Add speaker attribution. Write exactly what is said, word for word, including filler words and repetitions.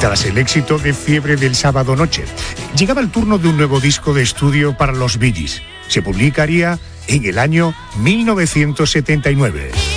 Speaker 1: Tras el éxito de Fiebre del sábado noche, llegaba el turno de un nuevo disco de estudio para los Bee Gees. Se publicaría en el año mil novecientos setenta y nueve.